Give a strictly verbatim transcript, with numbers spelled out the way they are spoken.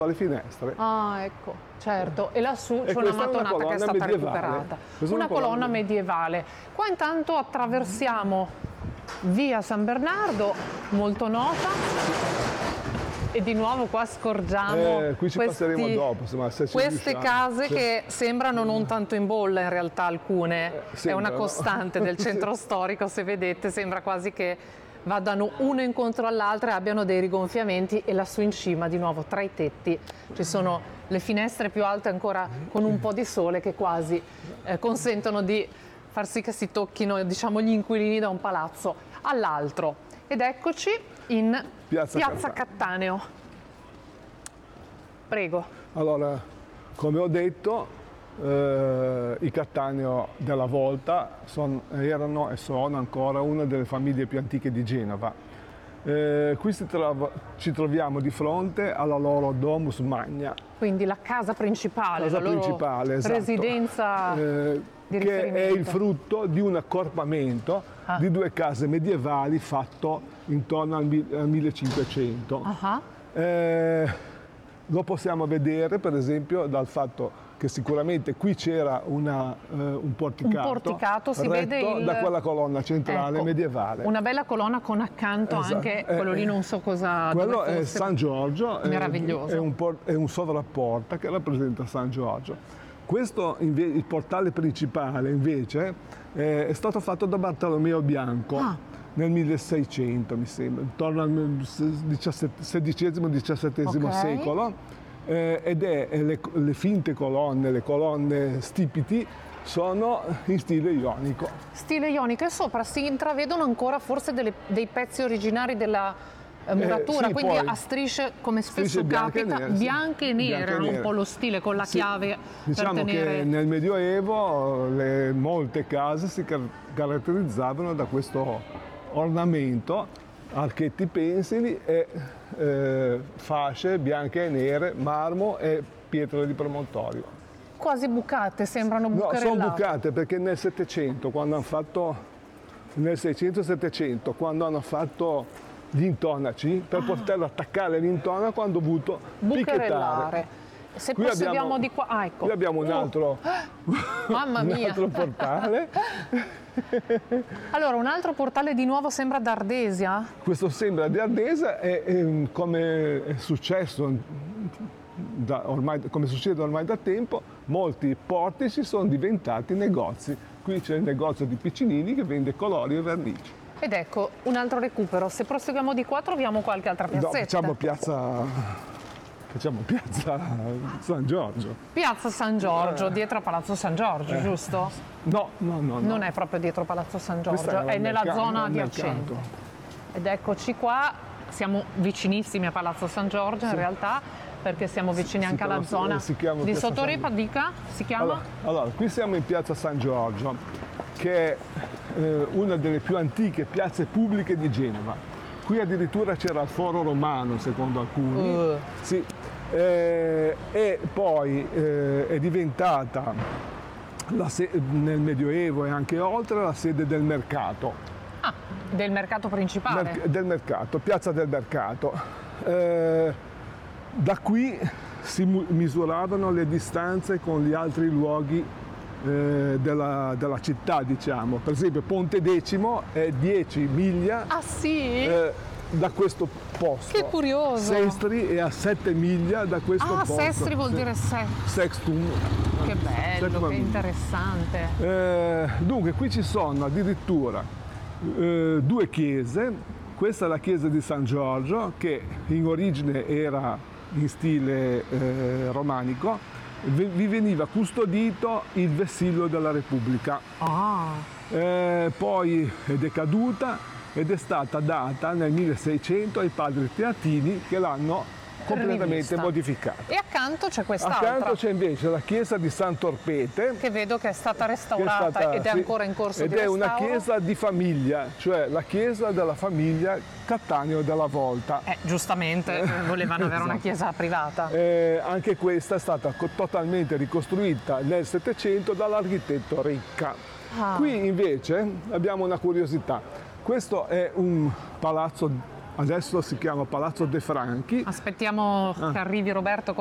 le finestre. Ah, ecco, certo. E lassù c'è E una questa è una mattonata che è colonna stata medievale. recuperata. Questa è Una una colonna colonna medievale. Qua intanto attraversiamo via San Bernardo, molto nota. E di nuovo qua scorgiamo Eh, qui ci questi, passeremo dopo, insomma, se ci queste riusciamo. case Sì. che sembrano non tanto in bolla in realtà alcune. Eh, è sembra, una no? costante del centro storico, se vedete sembra quasi che vadano uno incontro all'altra e abbiano dei rigonfiamenti, e lassù in cima di nuovo tra i tetti ci sono le finestre più alte ancora con un po' di sole che quasi eh, consentono di far sì che si tocchino, diciamo, gli inquilini da un palazzo all'altro. Ed eccoci in Piazza Piazza Cattaneo. Prego. Allora, come ho detto, eh, i Cattaneo della Volta son, erano e sono ancora una delle famiglie più antiche di Genova. Eh, qui si trova, ci troviamo di fronte alla loro Domus Magna. Quindi la casa principale, Casa la loro principale, esatto. residenza Eh, di che è riferimento. il frutto di un accorpamento Ah. di due case medievali fatto intorno al, mi- al millecinquecento. Ah. Eh, lo possiamo vedere per esempio dal fatto che sicuramente qui c'era una, eh, un porticato, Un porticato, si retto vede il- da quella colonna centrale Ecco, medievale. Una bella colonna con accanto Esatto. anche Eh, quello lì, non so cosa. Quello dove è fosse. San Giorgio, è- Meraviglioso. È, un, por- è un sovrapporta che rappresenta San Giorgio. Questo, inve- il portale principale invece, eh, è stato fatto da Bartolomeo Bianco Ah. nel milleseicento, mi sembra, intorno al sedicesimo diciassettesimo Ok. secolo, eh, ed è eh, le, le finte colonne, le colonne stipiti, sono in stile ionico. Stile ionico, e sopra si intravedono ancora forse delle- dei pezzi originari della eh, muratura, sì, quindi poi- a strisce, come spesso Strisce bianche e capita, nere, sì. bianche e nere, Bianche e erano un nere. po' lo stile con la Sì. chiave Diciamo per tenere. che nel Medioevo le, molte case si car- caratterizzavano da questo ornamento, archetti pensili e eh, fasce bianche e nere, marmo e pietre di promontorio. Quasi bucate, sembrano No, sono bucarellate. bucate perché nel settecento, quando hanno fatto, nel seicento settecento, quando hanno fatto gli intonaci, per poterlo attaccare l'intonaco hanno dovuto picchettare. Bucarellare. Se Qui proseguiamo abbiamo- di qua, ah, ecco. Qui abbiamo un Uh, altro, mamma un mia. altro portale. Allora, un altro portale di nuovo sembra d'Ardesia. Questo sembra di Ardesa e, e, come è successo da ormai, come succede ormai da tempo, molti portici sono diventati negozi. Qui c'è il negozio di Piccinini che vende colori e vernici. Ed ecco, un altro recupero. Se proseguiamo di qua troviamo qualche altra No, piazzetta. facciamo piazza, facciamo piazza San Giorgio. Piazza San Giorgio, dietro a Palazzo San Giorgio, Eh. giusto? No, no, no. no. Non è proprio dietro Palazzo San Questa Giorgio, era è al nella mercato, zona al adiacente. mercato. Ed eccoci qua, siamo vicinissimi a Palazzo San Giorgio in realtà, perché siamo vicini si anche alla chiama- zona si chiama di Piazza Sottoripa, San- dica, si chiama? Allora, allora, qui siamo in piazza San Giorgio, che è eh, una delle più antiche piazze pubbliche di Genova. Qui addirittura c'era il foro romano, secondo alcuni. Uh. Sì. Eh, e poi eh, è diventata la se- nel Medioevo e anche oltre la sede del mercato. Ah, del mercato principale. Merc- del mercato, piazza del mercato. Eh, da qui si mu- misuravano le distanze con gli altri luoghi eh, della, della città, diciamo. Per esempio Ponte Decimo è dieci miglia Ah sì? eh, da questo posto. Che curioso! Sestri è a sette miglia da questo Ah, posto. Sestri vuol Sì. dire se. Sextum. Che bello, Sette che miglia. interessante. Eh, dunque qui ci sono addirittura eh, due chiese. Questa è la chiesa di San Giorgio, che in origine era in stile eh, romanico. Vi vi veniva custodito il vessillo della Repubblica. Ah, Eh, poi è decaduta ed è stata data nel milleseicento ai padri teatini che l'hanno completamente Rivista. modificata. e accanto c'è quest'altra Accanto c'è invece la chiesa di Sant'Orpete, che vedo che è stata che è restaurata stata- ed è sì, ancora in corso ed di è una restauro. chiesa di famiglia, cioè la chiesa della famiglia Cattaneo della Volta. Eh, giustamente, volevano avere una Esatto. chiesa privata. Eh, anche questa è stata co- totalmente ricostruita nel Settecento dall'architetto Ricca. Ah. Qui invece abbiamo una curiosità. Questo è un palazzo adesso si chiama Palazzo De Franchi. Aspettiamo che arrivi Roberto